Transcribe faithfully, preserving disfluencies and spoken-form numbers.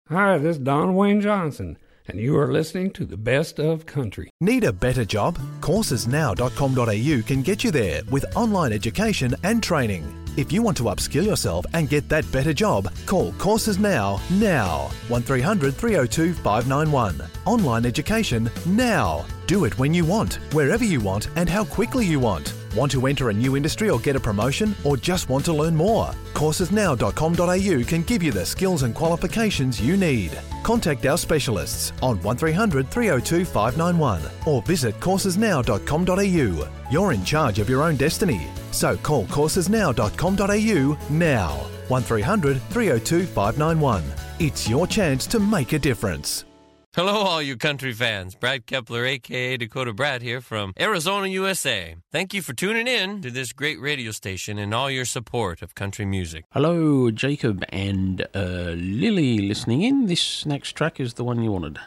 Hi, this is Don Wayne Johnson, and you are listening to the Best of Country. Need a better job? courses now dot com dot a u can get you there with online education and training. If you want to upskill yourself and get that better job, call Courses Now, now. one three hundred three oh two five nine one. Online education now. Do it when you want, wherever you want, and how quickly you want. Want to enter a new industry or get a promotion, or just want to learn more? courses now dot com dot a u can give you the skills and qualifications you need. Contact our specialists on one three hundred three oh two five nine one or visit courses now dot com dot a u. You're in charge of your own destiny. So call courses now dot com dot a u now. one three hundred three oh two five nine one. It's your chance to make a difference. Hello, all you country fans. Brad Kepler, a k a. Dakota Brad here from Arizona, U S A. Thank you for tuning in to this great radio station and all your support of country music. Hello, Jacob and uh, Lily listening in. This next track is the one you wanted.